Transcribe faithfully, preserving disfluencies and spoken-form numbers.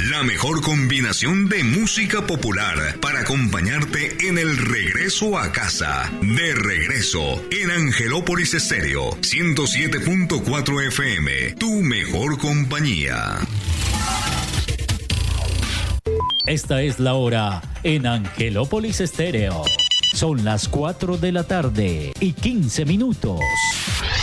La mejor combinación de música popular para acompañarte en el regreso a casa. De regreso en Angelópolis Estéreo, ciento siete punto cuatro F M, tu mejor compañía. Esta es la hora en Angelópolis Estéreo. Son las cuatro de la tarde y quince minutos.